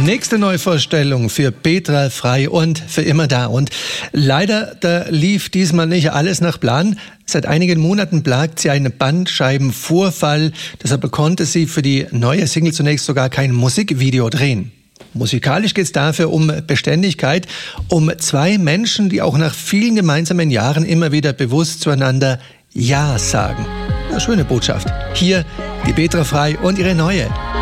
Nächste Neuvorstellung für Petra Frei und Für immer da. Und leider, da lief diesmal nicht alles nach Plan. Seit einigen Monaten plagt sie einen Bandscheibenvorfall. Deshalb konnte sie für die neue Single zunächst sogar kein Musikvideo drehen. Musikalisch geht es dafür um Beständigkeit, um zwei Menschen, die auch nach vielen gemeinsamen Jahren immer wieder bewusst zueinander Ja sagen. Eine schöne Botschaft. Hier die Petra Frei und ihre neue